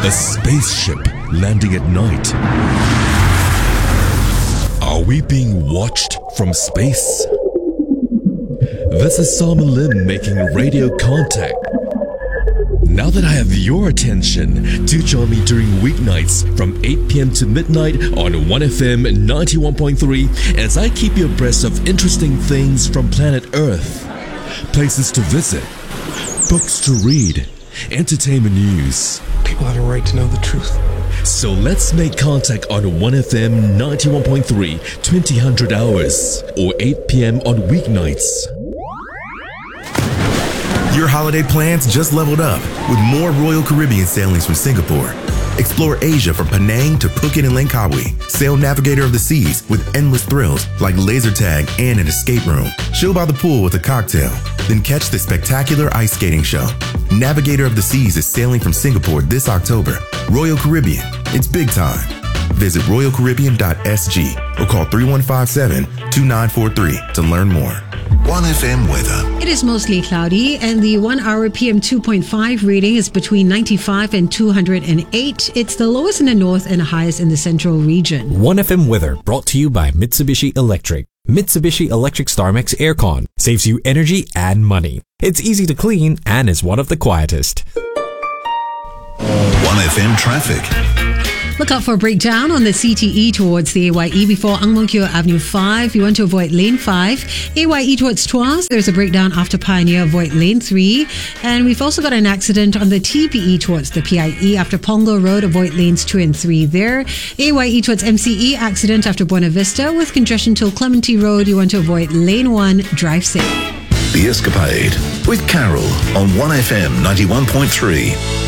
A spaceship landing at night. Are we being watched from space? This is Simon Lim making radio contact. Now that I have your attention, do join me during weeknights from 8 p.m. to midnight on 1FM 91.3 as I keep you abreast of interesting things from planet Earth. Places to visit, books to read, entertainment news. People have a right to know the truth. So let's make contact on 1FM 91.3, 2000 hours, or 8 p.m. on weeknights. Your holiday plans just leveled up with more Royal Caribbean sailings from Singapore. Explore Asia from Penang to Phuket and Langkawi. Sail Navigator of the Seas with endless thrills like laser tag and an escape room. Chill by the pool with a cocktail. Then catch the spectacular ice skating show. Navigator of the Seas is sailing from Singapore this October. Royal Caribbean, it's big time. Visit royalcaribbean.sg or call 3157-2943 to learn more. 1FM weather. It is mostly cloudy and the 1 hour PM 2.5 reading is between 95 and 208. It's the lowest in the north and highest in the central region. 1FM weather brought to you by Mitsubishi Electric. Mitsubishi Electric StarMax Aircon saves you energy and money. It's easy to clean and is one of the quietest. 1FM traffic. Look out for a breakdown on the CTE towards the AYE before Ang Mo Kio Avenue 5. You want to avoid lane 5. AYE towards Tuas, there's a breakdown after Pioneer, avoid lane 3. And we've also got an accident on the TPE towards the PIE after Pongo Road, avoid lanes 2 and 3 there. AYE towards MCE, accident after Buena Vista with congestion till Clementi Road. You want to avoid lane 1, drive safe. The Escapade with Carol on 1FM 91.3.